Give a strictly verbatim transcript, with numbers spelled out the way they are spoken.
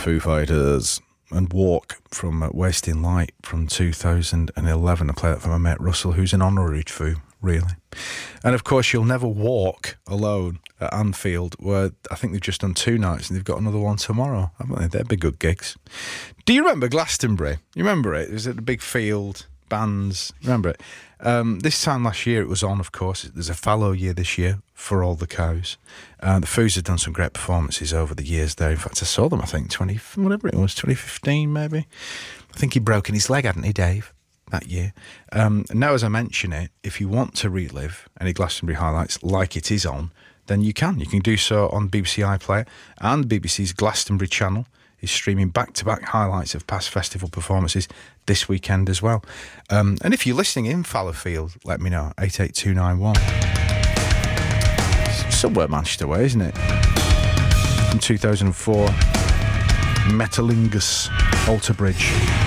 Foo Fighters and Walk from uh, Wasting Light from two thousand eleven. I play that for my mate Russell, who's an honorary Foo, really. And of course, You'll Never Walk Alone at Anfield, where I think they've just done two nights and they've got another one tomorrow, haven't they? They'd be good gigs. Do you remember Glastonbury? You remember it? It was at the big field, bands. Remember it? Um, this time last year it was on, of course. There's a fallow year this year for all the cows. Uh, the Foos have done some great performances over the years there. In fact, I saw them, I think, twenty, whatever it was, twenty fifteen maybe. I think he'd broken his leg, hadn't he, Dave, that year? Um, now, as I mention it, if you want to relive any Glastonbury highlights like it is on, then you can. You can do so on B B C iPlayer, and B B C's Glastonbury channel is streaming back-to-back highlights of past festival performances this weekend as well. Um, and if you're listening in Fallowfield, let me know, eight eight two nine one. Somewhere Manchester way, isn't it? From two thousand four, Metalingus, Alter Bridge.